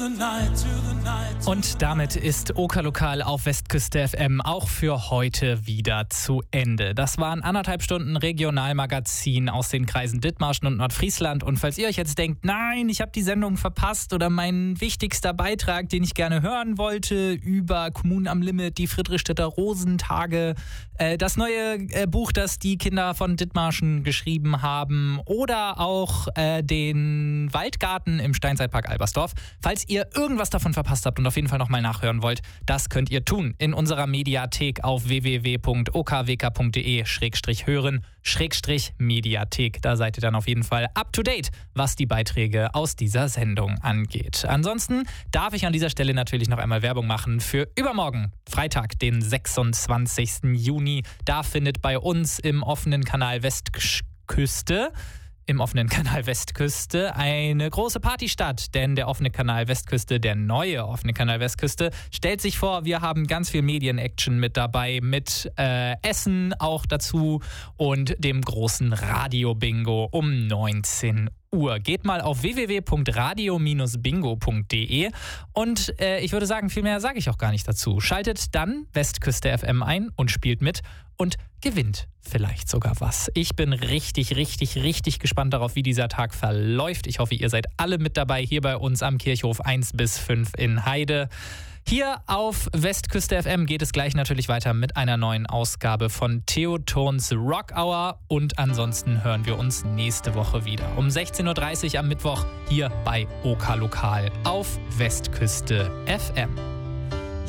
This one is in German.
Und damit ist Oka Lokal auf Westküste FM auch für heute wieder zu Ende. Das waren 1,5 Stunden Regionalmagazin aus den Kreisen Dithmarschen und Nordfriesland. Und falls ihr euch jetzt denkt, nein, ich habe die Sendung verpasst oder mein wichtigster Beitrag, den ich gerne hören wollte, über Kommunen am Limit, die Friedrichstädter Rosentage, das neue Buch, das die Kinder von Dithmarschen geschrieben haben oder auch den Waldgarten im Steinzeitpark Albersdorf. Falls ihr irgendwas davon verpasst habt und auf jeden Fall nochmal nachhören wollt, das könnt ihr tun in unserer Mediathek auf www.okwk.de/hören/Mediathek. Da seid ihr dann auf jeden Fall up to date, was die Beiträge aus dieser Sendung angeht. Ansonsten darf ich an dieser Stelle natürlich noch einmal Werbung machen für übermorgen, Freitag, den 26. Juni. Da findet bei uns im offenen Kanal Westküste eine große Party statt, denn der offene Kanal Westküste, der neue offene Kanal Westküste, stellt sich vor, wir haben ganz viel Medien-Action mit dabei, mit Essen auch dazu und dem großen Radio-Bingo um 19 Uhr. Geht mal auf www.radio-bingo.de und ich würde sagen, viel mehr sage ich auch gar nicht dazu. Schaltet dann Westküste FM ein und spielt mit und gewinnt vielleicht sogar was. Ich bin richtig gespannt darauf, wie dieser Tag verläuft. Ich hoffe, ihr seid alle mit dabei hier bei uns am Kirchhof 1 bis 5 in Heide. Hier auf Westküste FM geht es gleich natürlich weiter mit einer neuen Ausgabe von Theo Thurns Rock Hour und ansonsten hören wir uns nächste Woche wieder um 16.30 Uhr am Mittwoch hier bei Oka Lokal auf Westküste FM.